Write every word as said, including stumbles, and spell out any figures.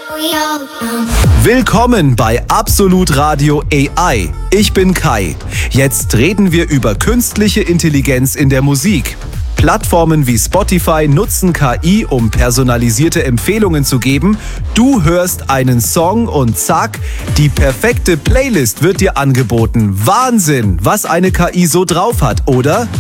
Willkommen bei Absolut Radio A I. Ich bin Kai. Jetzt reden wir über künstliche Intelligenz in der Musik. Plattformen wie Spotify nutzen K I, um personalisierte Empfehlungen zu geben. Du hörst einen Song und zack, die perfekte Playlist wird dir angeboten. Wahnsinn, was eine K I so drauf hat, oder?